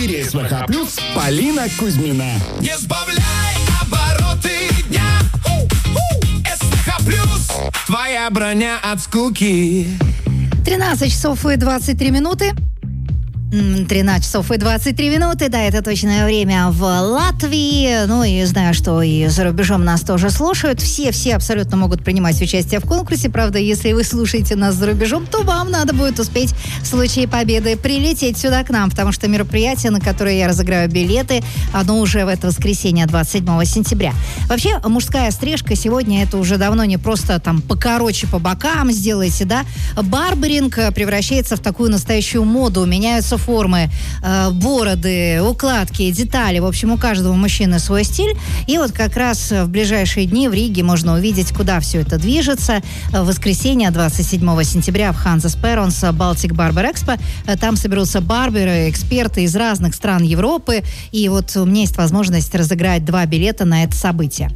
эфире СВХ Плюс Полина Кузьмина. Не сбавляй обороты дня. СВХ Плюс. Твоя броня от скуки. 13 часов и 23 минуты. 13 часов и 23 минуты, да, это точное время в Латвии. Ну и знаю, что и за рубежом нас тоже слушают. Все абсолютно могут принимать участие в конкурсе. Правда, если вы слушаете нас за рубежом, то вам надо будет успеть в случае победы прилететь сюда к нам, потому что мероприятие, на которое я разыграю билеты, оно уже в это воскресенье, 27 сентября. Вообще, мужская стрижка сегодня это уже давно не просто там покороче по бокам сделайте, да. Барберинг превращается в такую настоящую моду. Меняются формы, бороды, укладки, детали. В общем, у каждого мужчины свой стиль. И вот как раз в ближайшие дни в Риге можно увидеть, куда все это движется. В воскресенье, 27 сентября, в Hanzas Perons Baltic Barber Expo. Там соберутся барберы, эксперты из разных стран Европы. И вот у меня есть возможность разыграть 2 билета на это событие.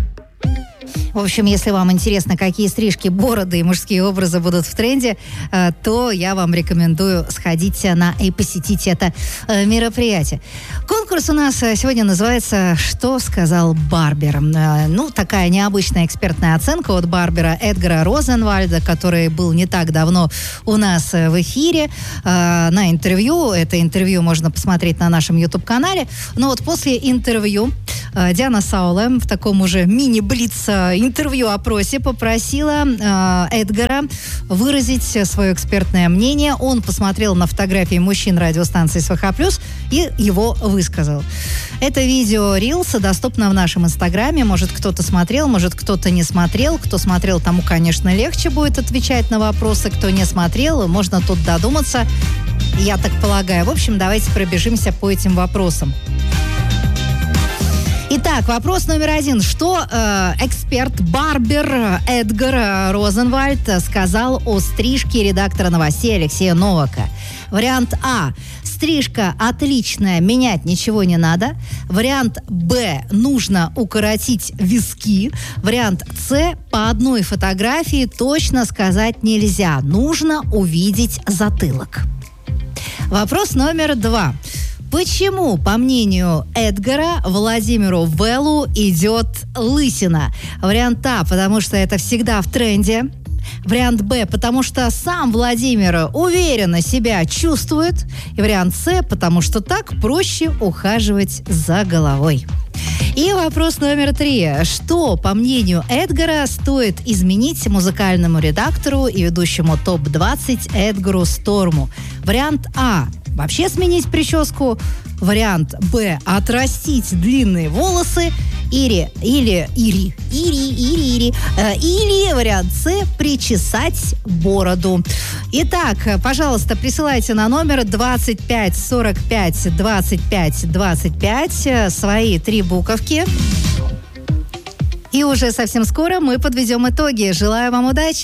В общем, если вам интересно, какие стрижки, бороды и мужские образы будут в тренде, то я вам рекомендую сходить и посетить это мероприятие. Конкурс у нас сегодня называется «Что сказал Барбер?». Ну, такая необычная экспертная оценка от барбера Эдгара Розенвальда, который был не так давно у нас в эфире на интервью. Это интервью можно посмотреть на нашем YouTube-канале. Но вот после интервью Диана Сауле в таком уже мини-блиц интервью-опросе попросила Эдгара выразить свое экспертное мнение. Он посмотрел на фотографии мужчин радиостанции СВХ Плюс и его высказал. Это видео Reels доступно в нашем инстаграме. Может, кто-то смотрел, может, кто-то не смотрел. Кто смотрел, тому, конечно, легче будет отвечать на вопросы. Кто не смотрел, можно тут додуматься, я так полагаю. В общем, давайте пробежимся по этим вопросам. Итак, вопрос номер 1. Что эксперт-барбер Эдгар Розенвальд сказал о стрижке редактора новостей Алексея Новака? Вариант А. Стрижка отличная, менять ничего не надо. Вариант Б. Нужно укоротить виски. Вариант С. По одной фотографии точно сказать нельзя. Нужно увидеть затылок. Вопрос номер 2. Почему, по мнению Эдгара, Владимиру Веллу идет лысина? Вариант А, потому что это всегда в тренде. Вариант Б, потому что сам Владимир уверенно себя чувствует. И вариант С, потому что так проще ухаживать за головой. И вопрос номер 3. Что, по мнению Эдгара, стоит изменить музыкальному редактору и ведущему ТОП-20 Эдгару Сторму? Вариант А. Вообще сменить прическу. Вариант Б. Отрастить длинные волосы. Или вариант С. Причесать бороду. Итак, пожалуйста, присылайте на номер 25 45 25 25 свои 3 буковки. И уже совсем скоро мы подведем итоги. Желаю вам удачи!